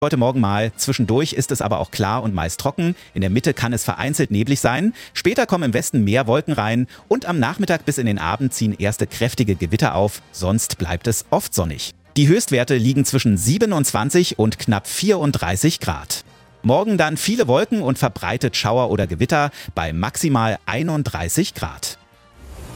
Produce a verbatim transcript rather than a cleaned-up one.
Heute Morgen mal. Zwischendurch ist es aber auch klar und meist trocken. In der Mitte kann es vereinzelt neblig sein. Später kommen im Westen mehr Wolken rein und am Nachmittag bis in den Abend ziehen erste kräftige Gewitter auf. Sonst bleibt es oft sonnig. Die Höchstwerte liegen zwischen siebenundzwanzig und knapp vierunddreißig Grad. Morgen dann viele Wolken und verbreitet Schauer oder Gewitter bei maximal einunddreißig Grad.